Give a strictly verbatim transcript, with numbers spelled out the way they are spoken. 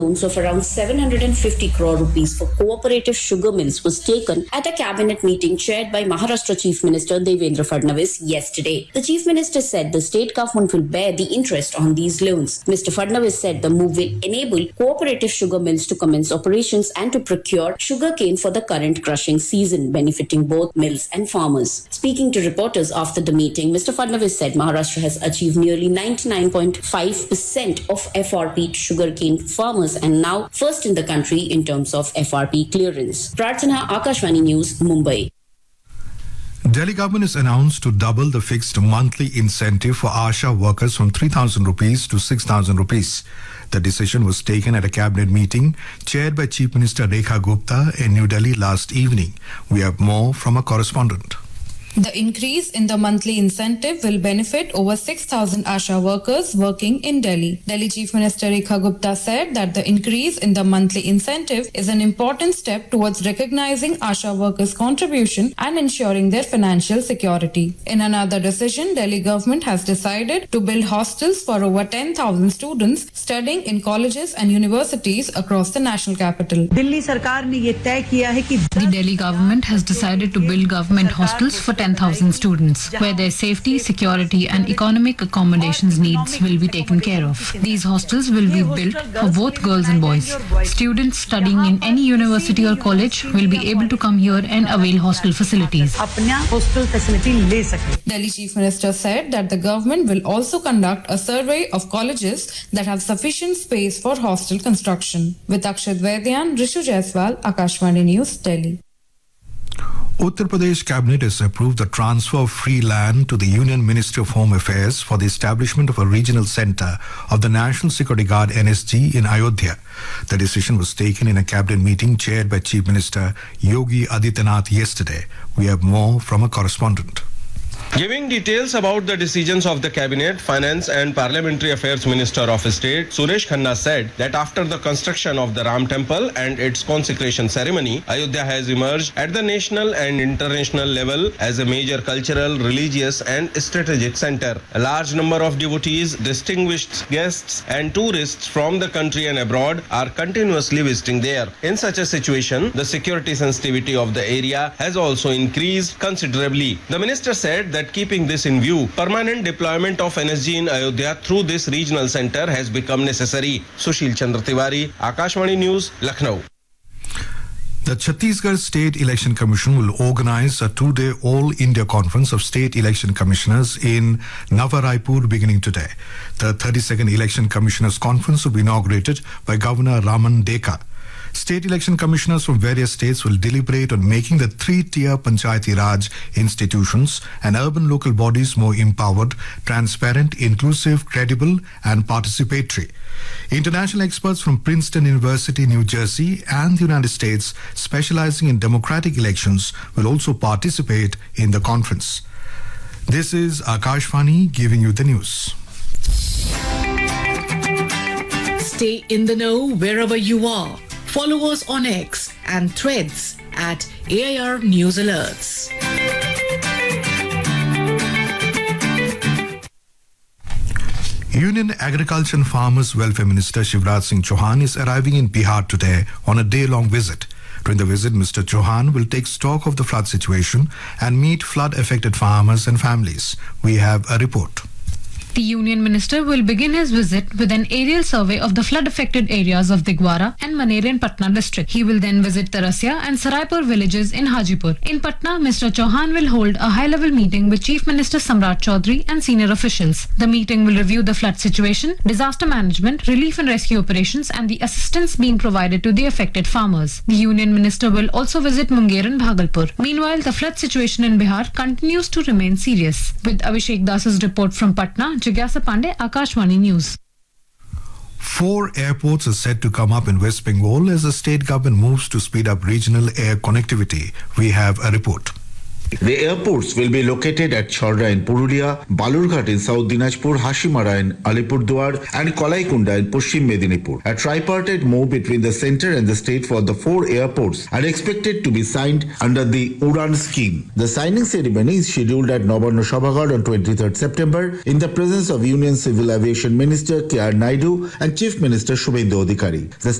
of around seven hundred fifty crore rupees for cooperative sugar mills was taken at a cabinet meeting chaired by Maharashtra Chief Minister Devendra Fadnavis yesterday. The Chief Minister said the state government will bear the interest on these loans. Mister Fadnavis said the move will enable cooperative sugar mills to commence operations and to procure sugarcane for the current crushing season, benefiting both mills and farmers. Speaking to reporters after the meeting, Mister Fadnavis said Maharashtra has achieved nearly ninety-nine point five percent of F R P sugarcane farmers and now first in the country in terms of F R P clearance. Prarthana, Akashvani News, Mumbai. Delhi government has announced to double the fixed monthly incentive for ASHA workers from three thousand rupees to six thousand rupees. The decision was taken at a cabinet meeting chaired by Chief Minister Rekha Gupta in New Delhi last evening. We have more from a correspondent. The increase in the monthly incentive will benefit over six thousand ASHA workers working in Delhi. Delhi Chief Minister Rekha Gupta said that the increase in the monthly incentive is an important step towards recognizing ASHA workers' contribution and ensuring their financial security. In another decision, Delhi government has decided to build hostels for over ten thousand students studying in colleges and universities across the national capital. The Delhi government has decided to build government hostels for ten thousand students, where their safety, security and economic accommodations needs will be taken care of. These hostels will be built for both girls and boys. Students studying in any university or college will be able to come here and avail hostel facilities. Delhi Chief Minister said that the government will also conduct a survey of colleges that have sufficient space for hostel construction. With Akshat Vaidyan, Rishu Jaiswal, Akashvani News, Delhi. Uttar Pradesh Cabinet has approved the transfer of free land to the Union Ministry of Home Affairs for the establishment of a regional centre of the National Security Guard N S G in Ayodhya. The decision was taken in a cabinet meeting chaired by Chief Minister Yogi Adityanath yesterday. We have more from a correspondent. Giving details about the decisions of the Cabinet, Finance and Parliamentary Affairs Minister of State, Suresh Khanna said that after the construction of the Ram Temple and its consecration ceremony, Ayodhya has emerged at the national and international level as a major cultural, religious and strategic center. A large number of devotees, distinguished guests and tourists from the country and abroad are continuously visiting there. In such a situation, the security sensitivity of the area has also increased considerably. The minister said that That keeping this in view, permanent deployment of N S G in Ayodhya through this regional center has become necessary. Sushil Chandra Tiwari, Akashvani News, Lucknow. The Chhattisgarh State Election Commission will organize a two-day All-India Conference of State Election Commissioners in Nava Raipur beginning today. The thirty-second Election Commissioners Conference will be inaugurated by Governor Raman Deka. State election commissioners from various states will deliberate on making the three-tier Panchayati Raj institutions and urban local bodies more empowered, transparent, inclusive, credible and participatory. International experts from Princeton University, New Jersey and the United States specializing in democratic elections will also participate in the conference. This is Akashvani giving you the news. Stay in the know wherever you are. Follow us on X and Threads at A I R News Alerts. Union Agriculture and Farmers Welfare Minister Shivraj Singh Chauhan is arriving in Bihar today on a day-long visit. During the visit, Mister Chauhan will take stock of the flood situation and meet flood-affected farmers and families. We have a report. The Union Minister will begin his visit with an aerial survey of the flood-affected areas of Digwara and Maneran Patna district. He will then visit Tarasya and Saraipur villages in Hajipur. In Patna, Mister Chauhan will hold a high-level meeting with Chief Minister Samrat Chaudhary and senior officials. The meeting will review the flood situation, disaster management, relief and rescue operations and the assistance being provided to the affected farmers. The Union Minister will also visit Munger and Bhagalpur. Meanwhile, the flood situation in Bihar continues to remain serious. With Abhishek Das's report from Patna, Jigyasa Pandey, Akashvani News. Four airports are set to come up in West Bengal as the state government moves to speed up regional air connectivity. We have a report. The airports will be located at Chhorda in Purulia, Balurghat in South Dinajpur, Hashimara in Alipurduar and Kolaikunda in Paschim Medinipur. A tripartite move between the centre and the state for the four airports are expected to be signed under the Udan scheme. The signing ceremony is scheduled at Nabarno Sabhaghar on twenty-third September in the presence of Union Civil Aviation Minister K R Naidu and Chief Minister Shubhendu Adhikari. The